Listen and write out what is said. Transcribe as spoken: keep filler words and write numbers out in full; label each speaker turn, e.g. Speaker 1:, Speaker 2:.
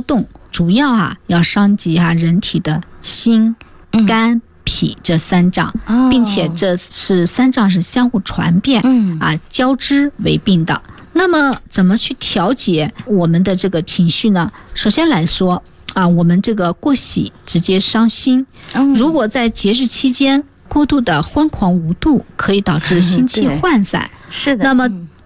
Speaker 1: 动，主要啊要伤及啊人体的心、肝、脾这三脏，并且这是三脏是相互传变，啊交织为病的。那么怎么去调节我们的这个情绪呢？首先来说啊，我们这个过喜直接伤心，如果在节日期间过度的欢狂无度，可以导致心气涣散。
Speaker 2: 是的。
Speaker 1: 那么